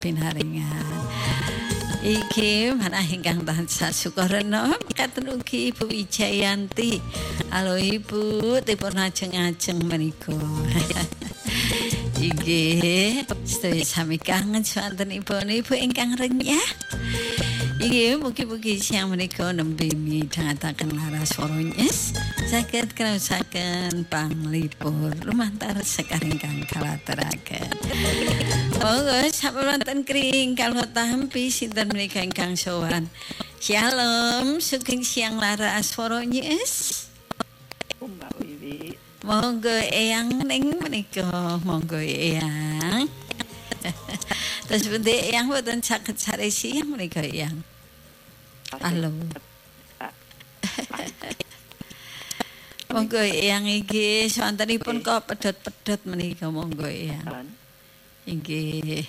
pinaringan. Iki manah ingkang tansah sukarena mekaten ugi Ibu Wijayanti. Halo Ibu, dipun ajeng-ajeng menika. Inggih, sedaya sami kangen wonten ibu ingkang renyah. Inggih, mugi-mugi siang menika nembe midhangetaken laras waronyes saged kraosaken panglipur lumantar sekaring kang kalateraken. Monggo sampun wonten kring kala tampi sinten menika ingkang sowan. Shalom, sugeng siang laras waronyes. Mbak Wiwi. Monggo eyang ning menika, monggo eyang. Terus pundi eyang boten saged sare siang menika eyang. Halo. Monggo eyang iki sontenipun kok pedhot-pedhot menika monggo eyang. Inggih.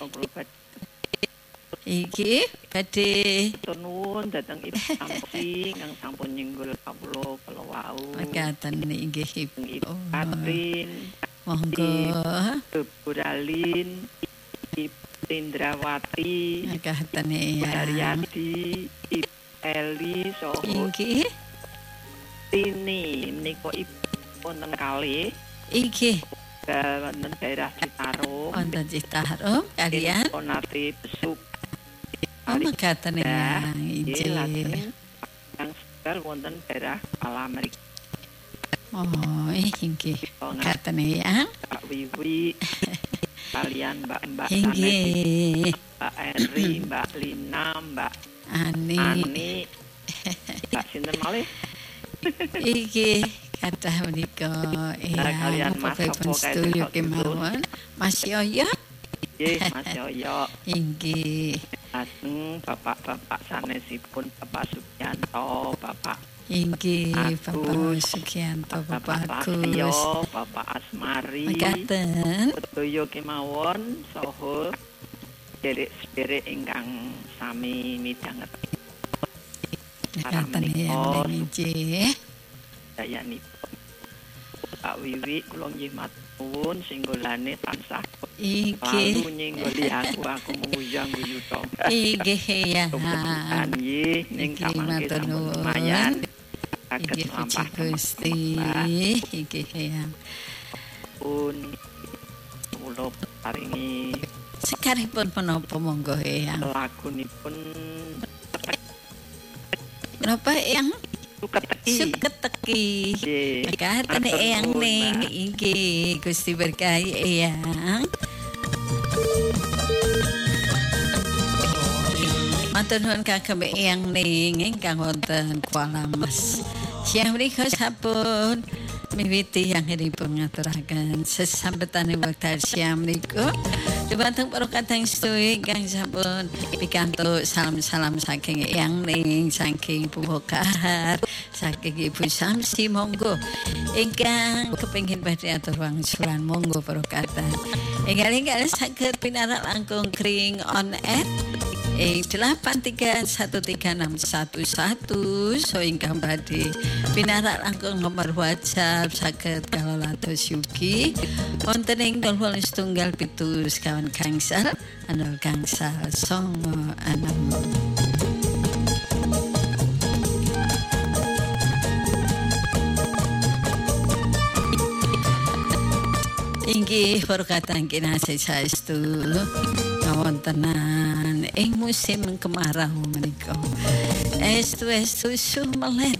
Iki badhe Nuwun dhateng Ibu Samping kang sampun nyenggol kawula kala wau. Mekaten inggih Ibu. Katrin. Monggo. Ibu Ralin. Ibu Indrawati. Mekaten ya. Haryati. Ibu Eli saha. Inggih. Tini menika Ibu wonten kalih. Inggih. Wonten daerah Citarum. Wonten Citarum kalian nate besuk. Mekaten ya. Inggih. Yang segal wonten daerah Palamerik. Oh, inggih. Mekaten ya. Pak Wiwi. Kalian Mbak-mbak Inggih. Mbak Eri, Mbak Lina, Mbak Ani. Mbak sinten malih? Iki kathah menika kalian Mas Bapak setuju kemawon. Mas Yoyo. Nggih, Mas Yoyo. Inggih. Lajeng bapak-bapak sanesipun Bapak Sugianto, Bapak Inggih, Bapak Sugianto, Bapak Agus, Bapak Asmari. Mekaten. Sedaya kemawon saha derek-derek ingkang sami midhangetaken. Mekaten ya nggih. Dayanipun Pak Wiwi kula nggih matur nuwun singgolane tansah Inggih. Nyinggoli aku menguyang-guyu to. Inggih ya. Nggih ning samangke sampun lumayan. Inggih Gusti. Inggih ya. Pun kula paringi sekaripun menapa monggo eyang. Lagunipun menapa eyang? Suketeki. Mekaten eyang ning inggih Gusti berkahi eyang. Matur nuwun kagem eyang ning ingkang wonten Kuala Mas. Siang menika sampun miwiti anggenipun ngaturaken sesambetane wekdal siang menika. Dumateng para kadang sedaya ingkang sampun pikantuk salam-salam saking eyang ning saking Ibu Kahar, saking Ibu Samsi monggo ingkang kepengin badhe atur wangsulan monggo para kadang. Enggal-enggal saged pinarak langkung kring on air 83136111 so ingkang badhe pinarak langkung nomor WhatsApp saged kala lados yugi wonten ing 081 sekawan gangsal 0 gangsal 96. Inggih para kadang kinasih saestu kawontenan ing musim kemarau menika. Estu sumelet.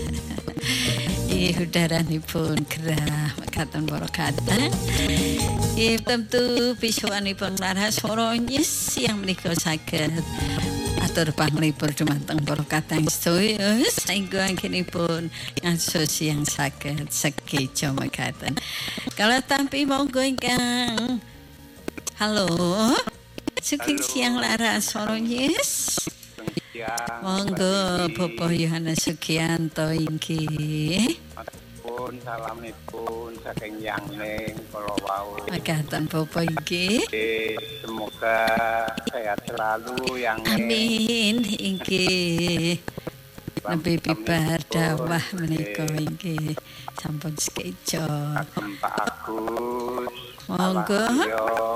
Udaranipun gerah mekaten para kadang. Tentu pisuwanipun laras waronyes yang menika saged atur panglipur dumateng para kadang sedaya saengga anggenipun ngasos yang saged sekeca mekaten. Kalau tampi monggo ingkang halo. Sugeng siang laras waronyes. Monggo Bapak Yohanes Sugianto inggih. Salamipun saking Yangling kala wau. Mekaten Bapak inggih. Semoga sehat selalu Yangling. Amin inggih. Nabi bibar dawah menika inggih sampun sekeca. Pak Agus. Monggo.